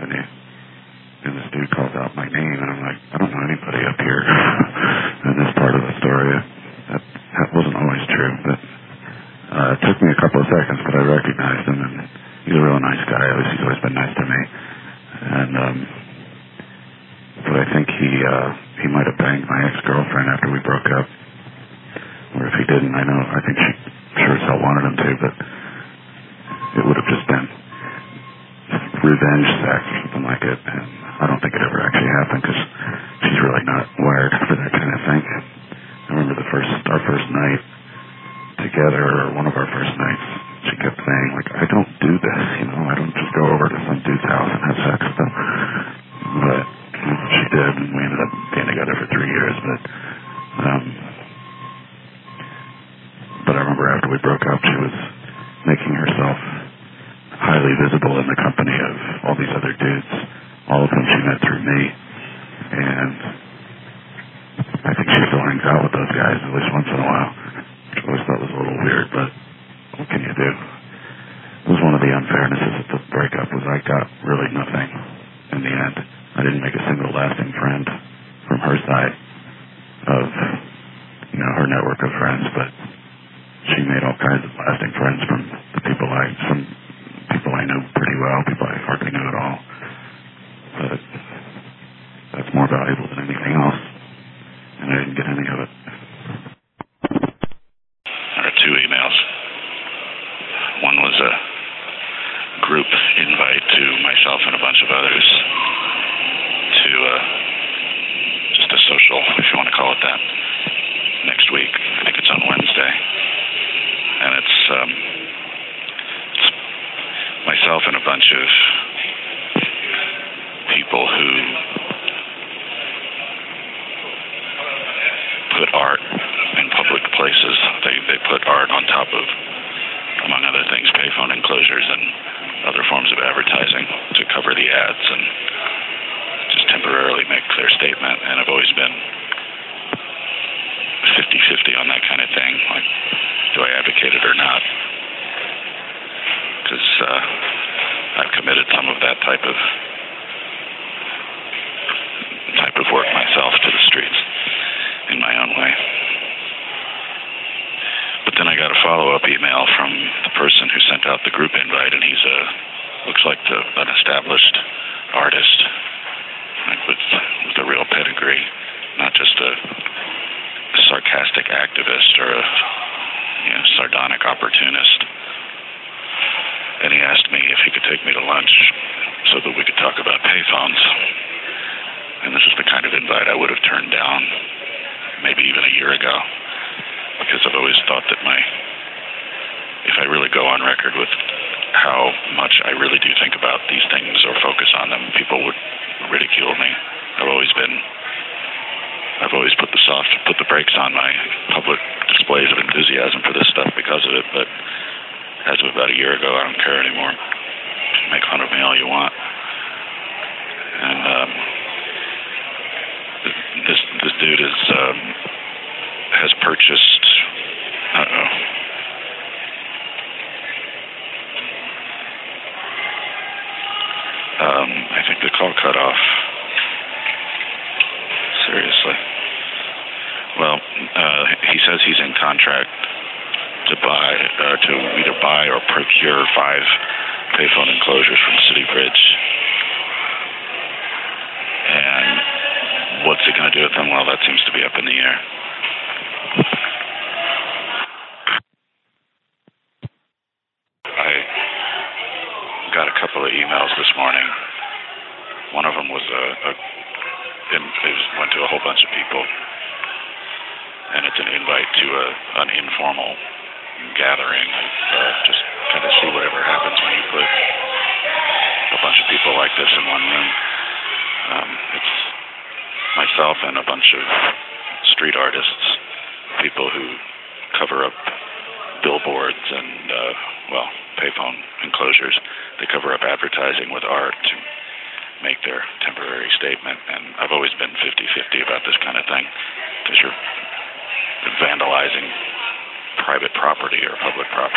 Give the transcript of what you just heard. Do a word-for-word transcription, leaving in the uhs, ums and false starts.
Avenue. And this dude calls out my name, and I'm like, I don't know anybody up here in this part of the story. That, that wasn't always true, but uh, it took me a couple of seconds, but I recognized him, and he's a real nice guy. At least he's always been nice to me. And, um, but I think he, uh, he might have banged my ex-girlfriend after we broke up. Or if he didn't, I know, I think she sure as hell wanted him to, but it would have just been revenge sex or something like it. And I don't think it ever actually happened because she's really not wired for that kind of thing. I remember the first, our first night together, or one of our first nights, she kept saying, like, I don't do this, you know, I don't just go over to some dude's house and have sex with him. But she did, and we ended up being together for three years, but, um, but I remember after we broke up, she was making herself highly visible in the company of all these other dudes, all of whom she met through me, and I think she still hangs out with those guys at least once in a while, which I always thought was a little weird, but what can you do? It was one of the unfairnesses of the breakup was I got really nothing in the end. I didn't make a single lasting friend from her side of, you know, her network of friends, but she made all kinds of lasting friends from the people I, some people I knew pretty well, people I hardly knew at all. But that's more valuable than anything else, and I didn't get any of it. There are two emails. One was a group invite to myself and a bunch of others to uh, just a social, if you want to call it that, next week. I think it's on Wednesday. And it's, um, it's myself and a bunch of people who put art in public places. They, they put art on top of, among other things, payphone enclosures and other forms of advertising to cover the ads and just temporarily make a clear statement. And I've always been fifty-fifty on that kind of thing. Like, do I advocate it or not? Because uh, I've committed some of that type of type of work myself to the streets in my own way. But then I got a follow-up email from the person who sent out the group invite, and he's a looks like the, an established artist, like with with a real pedigree, not just a sarcastic activist or a you know, sardonic opportunist. And he asked me if he could take me to lunch so that we could talk about payphones. And this is the kind of invite I would have turned down maybe even a year ago, because I've always thought that my, if I really go on record with how much I really do think about these things or focus on them, people would ridicule me. I've always been I've always put the soft, put the brakes on my public displays of enthusiasm for this stuff because of it, but as of about a year ago, I don't care anymore. Make fun of me all you want. And um, this this dude is um, has purchased. Uh-oh. Um, I think the call cut off. Seriously. Well, uh, he says he's in contract to buy, uh, to either buy or procure five payphone enclosures from City Bridge. And what's he going to do with them? Well, that seems to be up in the air. I got a couple of emails this morning. One of them was a, a it went to a whole bunch of people, and it's an invite to a, an informal gathering, uh, just kind of see whatever happens when you put a bunch of people like this in one room. Um, it's myself and a bunch of street artists, people who cover up billboards and, uh, well, payphone enclosures. They cover up advertising with art to make their temporary statement, and I've always been fifty-fifty about this kind of thing, because you're vandalizing private property or public property.